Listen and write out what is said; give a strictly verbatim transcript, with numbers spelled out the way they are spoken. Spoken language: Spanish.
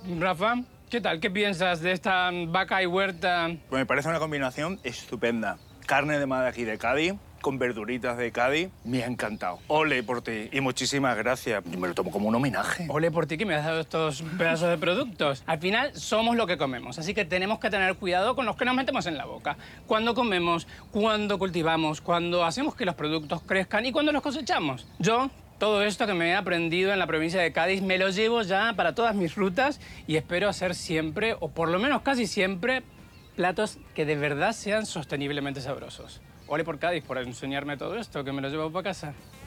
Rafa, ¿qué tal? ¿Qué piensas de esta vaca y huerta? Pues me parece una combinación estupenda. Carne de mar de aquí de Cádiz, con verduritas de Cádiz, me ha encantado. Ole por ti y muchísimas gracias. Yo me lo tomo como un homenaje. Ole por ti que me has dado estos pedazos de productos. Al final somos lo que comemos, así que tenemos que tener cuidado con los que nos metemos en la boca. Cuando comemos, cuando cultivamos, cuando hacemos que los productos crezcan y cuando los cosechamos. Yo, todo esto que me he aprendido en la provincia de Cádiz, me lo llevo ya para todas mis rutas y espero hacer siempre, o por lo menos casi siempre, platos que de verdad sean sosteniblemente sabrosos. Ole por Cádiz por enseñarme todo esto, que me lo llevo para casa.